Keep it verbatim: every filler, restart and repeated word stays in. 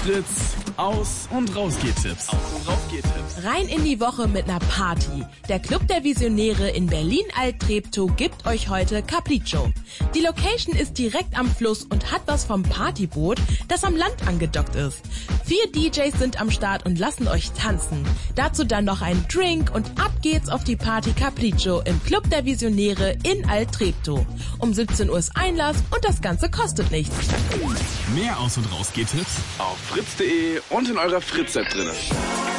Fritz, Aus- und Rausgehtipps. Aus- und Rausgehtipps. Rein in die Woche mit einer Party. Der Club der Visionäre in Berlin-Alt-Treptow gibt euch heute Capriccio. Die Location ist direkt am Fluss und hat was vom Partyboot, das am Land angedockt ist. Vier D Js sind am Start und lassen euch tanzen. Dazu dann noch ein Drink und ab geht's auf die Party Capriccio im Club der Visionäre in Alt-Treptow. Um siebzehn Uhr ist Einlass und das Ganze kostet nichts. Mehr Aus- und Rausgehtipps auf fritz punkt de und in eurer Fritz-App drin.